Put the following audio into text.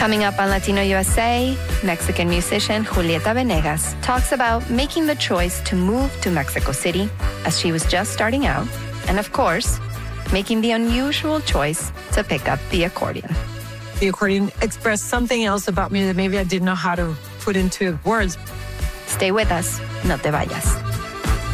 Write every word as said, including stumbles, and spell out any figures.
Coming up on Latino U S A, Mexican musician Julieta Venegas talks about making the choice to move to Mexico City as she was just starting out, and of course, making the unusual choice to pick up the accordion. The accordion expressed something else about me that maybe I didn't know how to put into words. Stay with us, no te vayas.